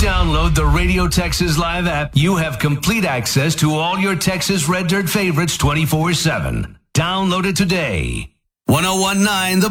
download the Radio Texas Live app, you have complete access to all your Texas Red Dirt favorites 24/7. Download it today. 1019 The